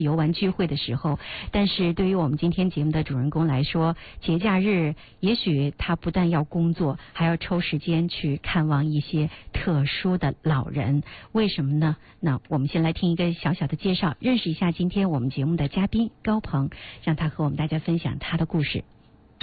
游玩聚会的时候，但是对于我们今天节目的主人公来说，节假日也许他不但要工作，还要抽时间去看望一些特殊的老人。为什么呢？那我们先来听一个小小的介绍，认识一下今天我们节目的嘉宾高鹏，让他和我们大家分享他的故事。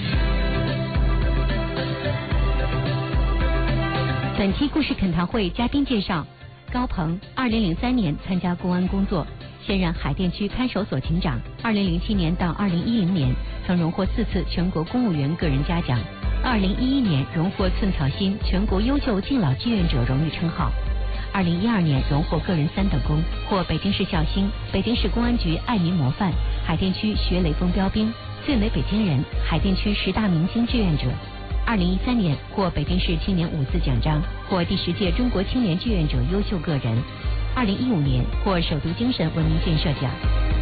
本期故事恳谈会嘉宾介绍：高鹏，2003年参加公安工作，现任海淀区看守所警长。2007年到2010年，曾荣获4次全国公务员个人嘉奖。2011年荣获寸草心全国优秀敬老志愿者荣誉称号。2012年荣获个人3等功，获北京市孝星、北京市公安局爱民模范、海淀区学雷锋标兵、最美北京人、海淀区10大明星志愿者。2013年获北京市青年5次奖章，获第10届中国青年志愿者优秀个人。2015年获首都精神文明建设奖。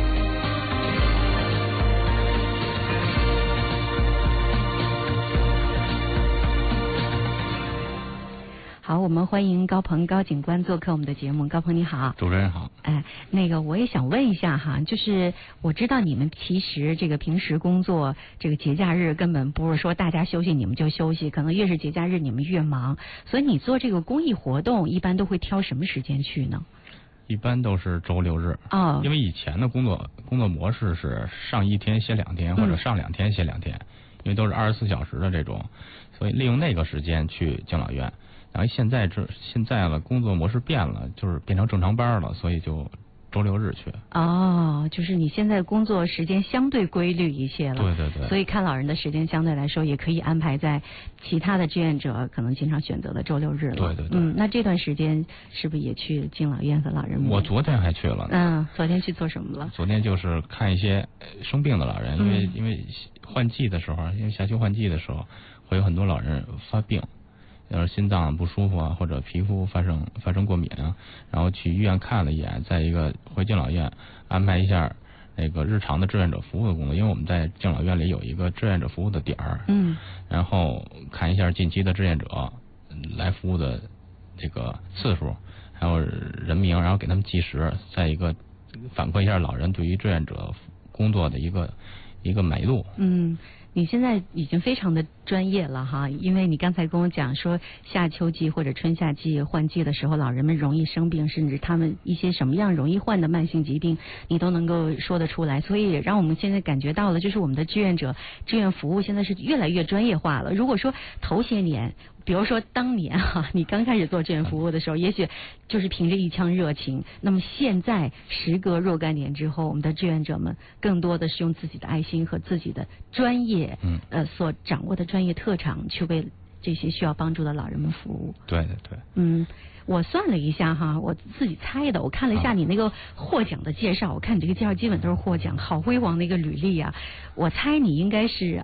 好，我们欢迎高鹏高警官做客我们的节目。高鹏你好。 主持人好。 我也想问一下哈，就是我知道你们其实这个平时工作，这个节假日根本不是说大家休息你们就休息，可能越是节假日你们越忙，所以你做这个公益活动一般都会挑什么时间去呢？ 一般都是周6日。因为以前的工作模式是上1天歇2天，或者上2天歇2天，因为都是24小时的这种，所以利用那个时间去敬老院。然后现在了，工作模式变了，就是变成正常班了，所以就周6日去。 就是你现在工作时间相对规律一些了。 对。 所以看老人的时间相对来说也可以安排在其他的志愿者可能经常选择的周6日了。 对。 那这段时间是不是也去敬老院和老人们？ 我昨天还去了呢。 昨天去做什么了？ 昨天就是看一些生病的老人，因为换季的时候，因为夏秋换季的时候，会有很多老人发病。要是心脏不舒服啊，或者皮肤发生过敏啊，然后去医院看了一眼，再一个回敬老院安排一下那个日常的志愿者服务的工作，因为我们在敬老院里有一个志愿者服务的点儿，然后看一下近期的志愿者来服务的这个次数，还有人名，然后给他们计时，再一个反馈一下老人对于志愿者工作的一个满意度。 你现在已经非常的专业了哈，因为你刚才跟我讲说夏秋季或者春夏季换季的时候，老人们容易生病，甚至他们一些什么样容易患的慢性疾病，你都能够说得出来，所以也让我们现在感觉到了，就是我们的志愿服务现在是越来越专业化了。如果说头些年，比如说当年你刚开始做志愿服务的时候，也许就是凭着一腔热情，那么现在时隔若干年之后，我们的志愿者们更多的是用自己的爱心和自己的专业所掌握的专业特长去为这些需要帮助的老人们服务。 对。 我算了一下哈，我自己猜的，我看了一下你那个获奖的介绍，我看你这个介绍基本都是获奖，好辉煌的一个履历啊！我猜你应该是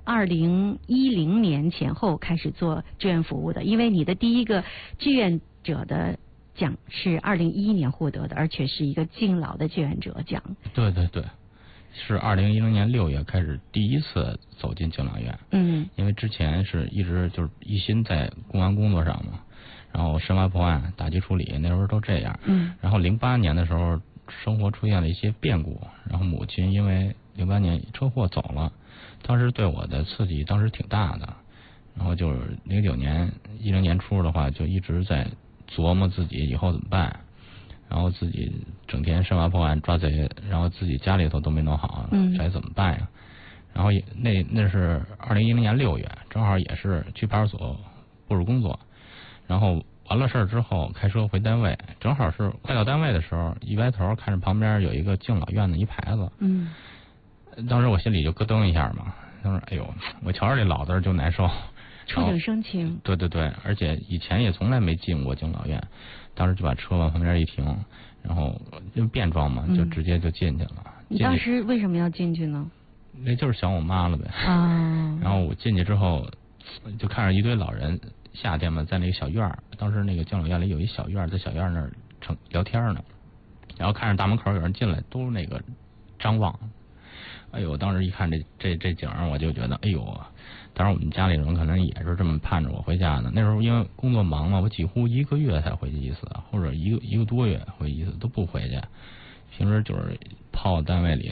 2010年前后开始做志愿服务的，因为你的第一个志愿者的奖是2011年获得的，而且是一个敬老的志愿者奖。 对，是2010年6月开始第一次走进敬老院。因为之前是一直就是一心在公安工作上嘛。然后深挖破案、打击处理，那时候都这样。然后08年的时候，生活出现了一些变故，然后母亲因为08年车祸走了，当时对我的刺激当时挺大的。然后就是09年、10年初的话，就一直在琢磨自己以后怎么办，然后自己整天深挖破案抓贼，然后自己家里头都没弄好，该怎么办呀？然后那是2010年6月，正好也是去派出所布置工作。然后完了事儿之后，开车回单位，正好是快到单位的时候，一歪头看着旁边有一个敬老院的一牌子。当时我心里就咯噔一下嘛，当时哎呦，我瞧着这老字就难受， 触景生情。 对，而且以前也从来没进过敬老院，当时就把车往旁边一停，然后就便装嘛，就直接就进去了。 你当时为什么要进去呢？ 那就是想我妈了呗。然后我进去之后，就看着一堆老人。夏天嘛，在那个小院儿，当时那个敬老院里有一小院，在小院那儿聊天呢，然后看着大门口有人进来，都那个张望。哎呦，当时一看这景儿，我就觉得，哎呦，当时我们家里人可能也是这么盼着我回家的。那时候因为工作忙嘛，我几乎1个月才回去一次，或者一个多月回去一次，都不回去。 平时就是泡单位里